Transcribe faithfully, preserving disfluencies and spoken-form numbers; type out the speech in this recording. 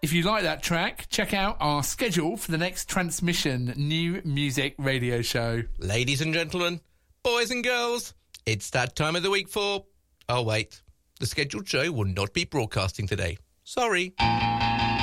If you like that track, check out our schedule for the next Transmission New Music Radio Show. Ladies and gentlemen, boys and girls, it's that time of the week for... Oh, wait. The scheduled show will not be broadcasting today. Sorry.